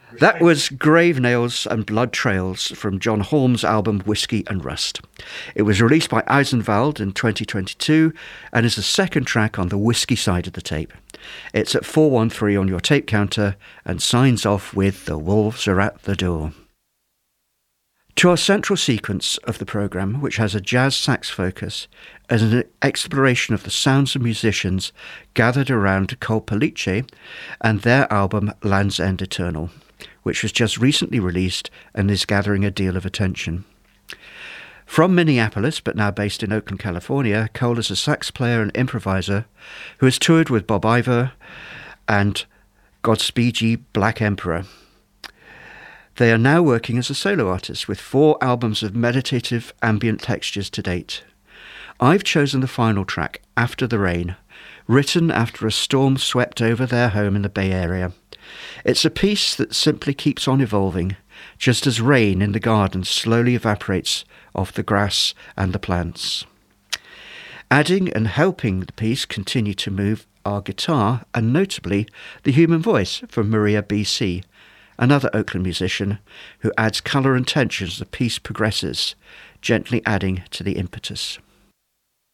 That was Grave Nails and Blood Trails from John Holmes' album Whiskey and Rust. It was released by Eisenwald in 2022 and is the second track on the whiskey side of the tape. It's at 413 on your tape counter and signs off with The Wolves Are at the Door. To our central sequence of the programme, which has a jazz sax focus, as an exploration of the sounds of musicians gathered around Colpalice and their album Land's End Eternal, which was just recently released and is gathering a deal of attention. From Minneapolis, but now based in Oakland, California, Cole is a sax player and improviser who has toured with Bob Iver and Godspeed Ye Black Emperor. They are now working as a solo artist with 4 albums of meditative ambient textures to date. I've chosen the final track, After the Rain, written after a storm swept over their home in the Bay Area. It's a piece that simply keeps on evolving, just as rain in the garden slowly evaporates off the grass and the plants. Adding and helping the piece continue to move are guitar and notably the human voice from Maria B.C., another Oakland musician who adds colour and tension as the piece progresses, gently adding to the impetus.